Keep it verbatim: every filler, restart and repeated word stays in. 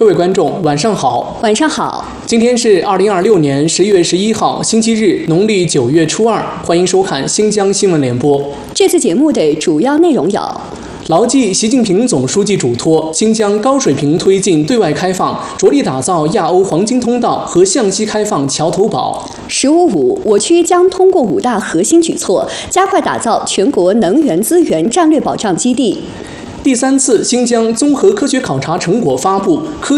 各位观众，晚上好。 晚上好。 今天是二零二六年十一月十一号，星期日，农历九月初二。欢迎收看新疆新闻联播。 这次节目的主要内容有： 牢记习近平总书记嘱托，新疆高水平推进对外开放，着力打造亚欧黄金通道和向西开放桥头堡。 十五五，我区将通过五大核心举措，加快打造全国能源资源战略保障基地。 第三次新疆综合科学考察成果发布，科